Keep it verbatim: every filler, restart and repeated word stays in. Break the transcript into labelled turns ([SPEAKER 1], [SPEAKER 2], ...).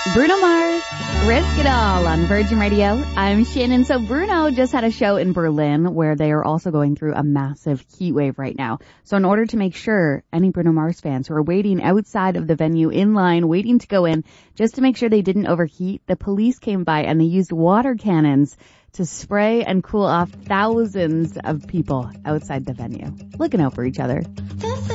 [SPEAKER 1] Bruno Mars, Risk It All on Virgin Radio. I'm Shannon. So Bruno just had a show in Berlin where they are also going through a massive heat wave right now. So in order to make sure any Bruno Mars fans who are waiting outside of the venue in line, waiting to go in, just to make sure they didn't overheat, the police came by and they used water cannons to spray and cool off thousands of people outside the venue, looking out for each other.